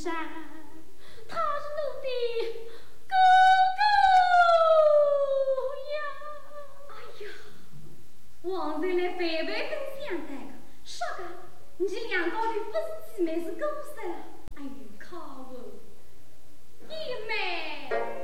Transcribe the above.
山，他是奴的哥哥呀！ 哎呀，王才来白白跟相待个，说个，你两高头不是姊妹是姑噻了？哎呦，靠我，弟妹。